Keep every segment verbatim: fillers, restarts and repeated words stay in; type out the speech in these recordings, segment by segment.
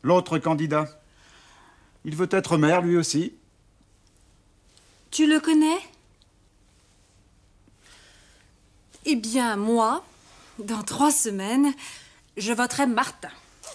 l'autre candidat. Il veut être maire, lui aussi. Tu le connais? Eh bien, moi, dans trois semaines, je voterai Martin.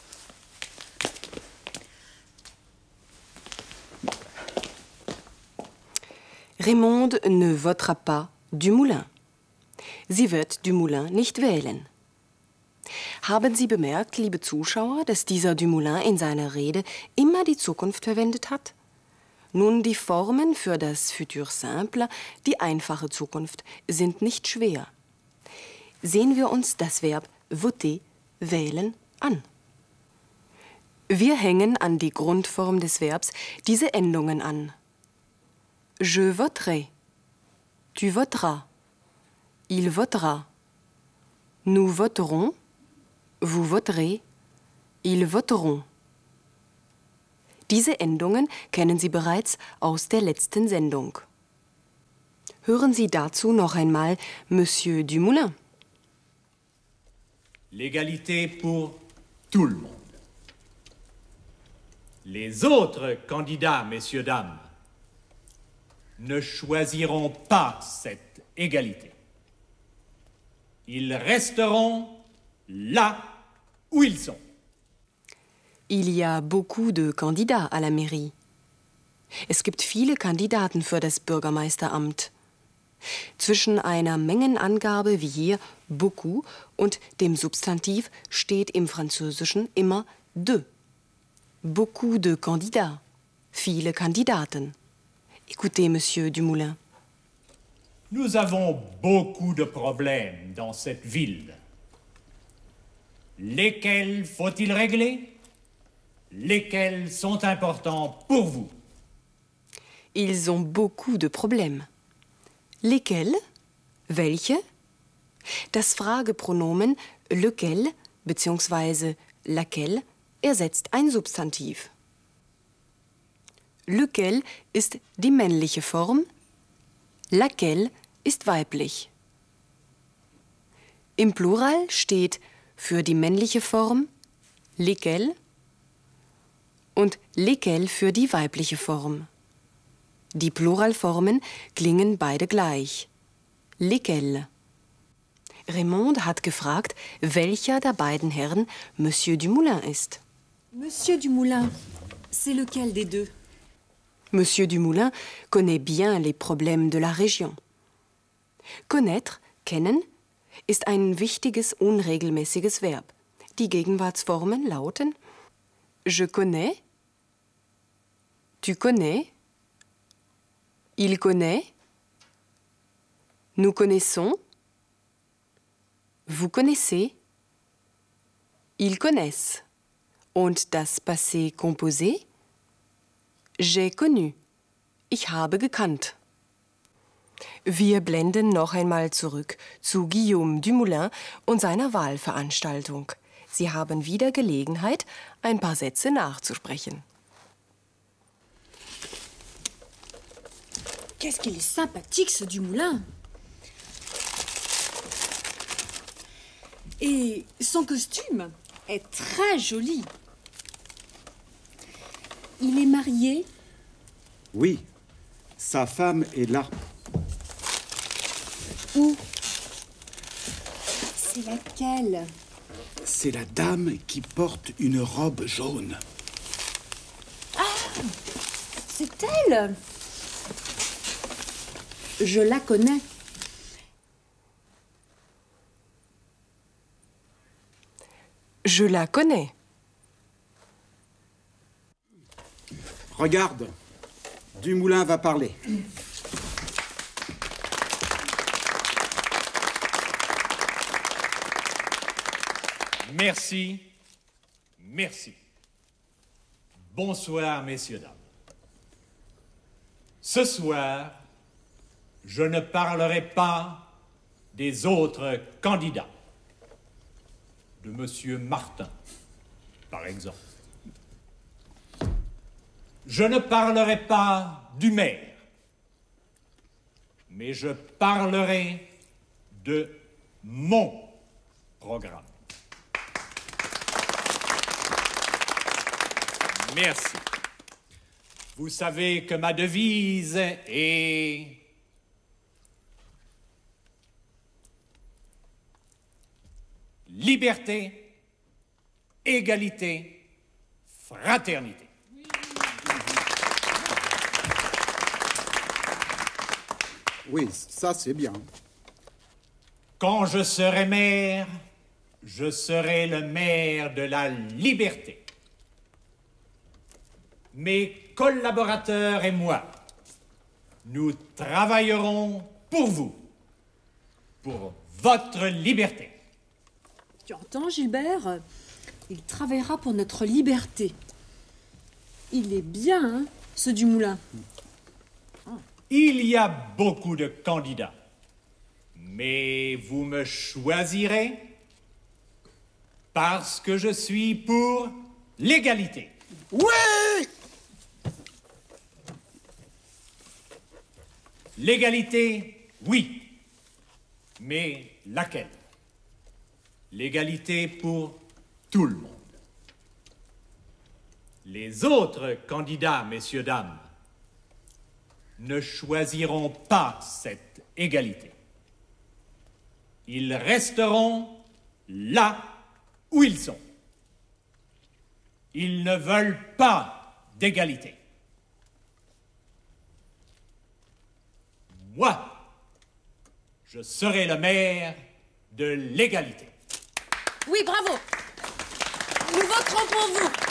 Raymonde ne votera pas Dumoulin. Sie wird Dumoulin nicht wählen. Haben Sie bemerkt, liebe Zuschauer, dass dieser Dumoulin in seiner Rede immer die Zukunft verwendet hat? Nun, die Formen für das Futur Simple, die einfache Zukunft, sind nicht schwer. Sehen wir uns das Verb voter, wählen, an. Wir hängen an die Grundform des Verbs diese Endungen an. Je voterai, tu voteras, il votera, nous voterons, vous voterez, ils voteront. Diese Endungen kennen Sie bereits aus der letzten Sendung. Hören Sie dazu noch einmal Monsieur Dumoulin. L'égalité pour tout le monde. Les autres candidats, messieurs, dames, ne choisiront pas cette égalité. Ils resteront là où ils sont. Il y a beaucoup de Candidats à la Mairie. Es gibt viele Kandidaten für das Bürgermeisteramt. Zwischen einer Mengenangabe wie hier beaucoup und dem Substantiv steht im Französischen immer de. Beaucoup de candidats. Viele Kandidaten. Écoutez, Monsieur Dumoulin. Nous avons beaucoup de problèmes dans cette ville. Lesquels faut-il régler? Lesquels sont importants pour vous? Ils ont beaucoup de Probleme. Lesquels? Welche? Das Fragepronomen lequel bzw. laquelle ersetzt ein Substantiv. Lequel ist die männliche Form, laquelle ist weiblich. Im Plural steht für die männliche Form lesquels und lesquels für die weibliche Form. Die Pluralformen klingen beide gleich. Lesquels. Raymonde hat gefragt, welcher der beiden Herren Monsieur Dumoulin ist. Monsieur Dumoulin, c'est lequel des deux? Monsieur Dumoulin connaît bien les problèmes de la Région. Connaître, kennen, ist ein wichtiges, unregelmäßiges Verb. Die Gegenwartsformen lauten je connais, tu connais, il connaît, nous connaissons, vous connaissez, ils connaissent. Und das Passé composé, j'ai connu, ich habe gekannt. Wir blenden noch einmal zurück zu Guillaume Dumoulin und seiner Wahlveranstaltung. Sie haben wieder Gelegenheit, ein paar Sätze nachzusprechen. Qu'est-ce qu'il est sympathique, ce Dumoulin. Et son costume est très joli. Il est marié? Oui, sa femme est là. Où? C'est laquelle? C'est la dame qui porte une robe jaune. Ah! C'est elle! Je la connais. Je la connais. Regarde, Dumoulin va parler. Merci, merci. Bonsoir, messieurs, dames. Ce soir, je ne parlerai pas des autres candidats, de Monsieur Martin, par exemple. Je ne parlerai pas du maire, mais je parlerai de mon programme. Merci. Vous savez que ma devise est... Liberté, égalité, fraternité. Oui, ça c'est bien. Quand je serai maire, je serai le maire de la liberté. Mes collaborateurs et moi, nous travaillerons pour vous, pour votre liberté. Tu entends, Gilbert? Il travaillera pour notre liberté. Il est bien, hein, ce du moulin. Il y a beaucoup de candidats, mais vous me choisirez parce que je suis pour l'égalité. Oui! L'égalité, oui. Mais laquelle? L'égalité pour tout le monde. Les autres candidats, messieurs, dames, ne choisiront pas cette égalité. Ils resteront là où ils sont. Ils ne veulent pas d'égalité. Moi, je serai le maire de l'égalité. Oui, bravo. Nous voterons pour vous.